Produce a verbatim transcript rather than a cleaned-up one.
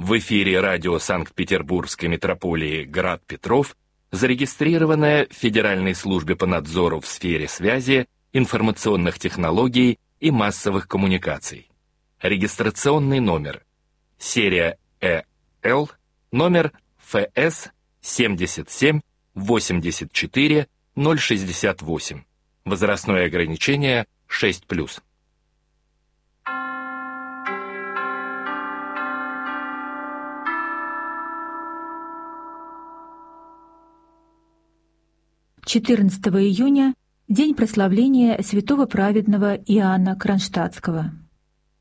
В эфире радио Санкт-Петербургской метрополии «Град Петров», зарегистрированное в Федеральной службе по надзору в сфере связи, информационных технологий и массовых коммуникаций. Регистрационный номер. Серия Э Л, номер Ф С семьдесят семь восемьдесят четыре ноль шестьдесят восемь. Возрастное ограничение шесть плюс. четырнадцатого июня – день прославления святого праведного Иоанна Кронштадтского.